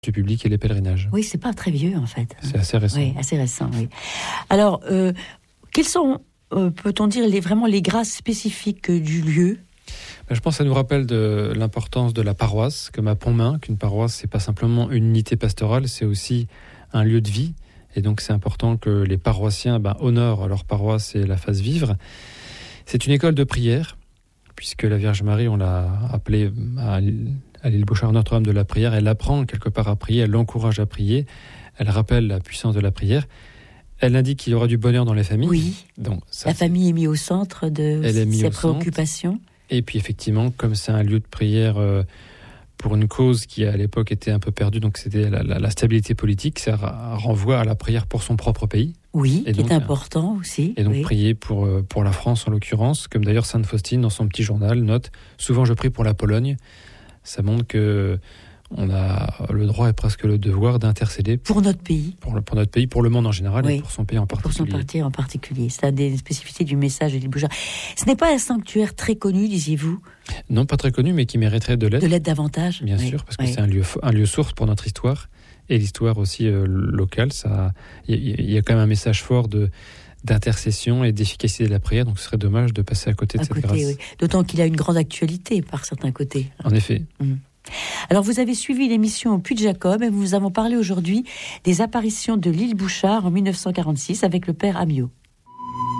du public et les pèlerinages. Oui, c'est pas très vieux en fait. C'est assez récent. Oui, assez récent, oui. Alors, quelles sont, peut-on dire, vraiment les grâces spécifiques du lieu ? Je pense que ça nous rappelle de l'importance de la paroisse, comme à Pontmain, qu'une paroisse, c'est pas simplement une unité pastorale, c'est aussi un lieu de vie. Et donc, c'est important que les paroissiens honorent leur paroisse et la fassent vivre. C'est une école de prière, puisque la Vierge Marie, on l'a appelée à l'île Bouchard Notre-Dame de la prière. Elle apprend quelque part à prier, elle l'encourage à prier, elle rappelle la puissance de la prière. Elle indique qu'il y aura du bonheur dans les familles. Oui, donc, la famille est mise au centre de ses préoccupations. Et puis effectivement, comme c'est un lieu de prière pour une cause qui à l'époque était un peu perdue, donc c'était la stabilité politique, ça renvoie à la prière pour son propre pays. Oui, et qui est important aussi. Et donc prier pour la France en l'occurrence, comme d'ailleurs Sainte Faustine dans son petit journal note, souvent je prie pour la Pologne. Ça montre que on a le droit et presque le devoir d'intercéder pour notre pays. Pour notre pays, pour le monde en général et pour son pays en particulier. Pour son pays en particulier. C'est une des spécificités du message de l'île Bouchard. Ce n'est pas un sanctuaire très connu, disiez-vous ? Non, pas très connu, mais qui mériterait de l'être. De l'être davantage ? Bien sûr, parce que c'est un lieu source pour notre histoire et l'histoire aussi locale. Il y a quand même un message fort d'intercession et d'efficacité de la prière, donc ce serait dommage de passer à côté de cette grâce. Oui. D'autant qu'il a une grande actualité par certains côtés. En effet. Alors vous avez suivi l'émission au Puy de Jacob et nous avons parlé aujourd'hui des apparitions de l'île Bouchard en 1946 avec le père Amiot.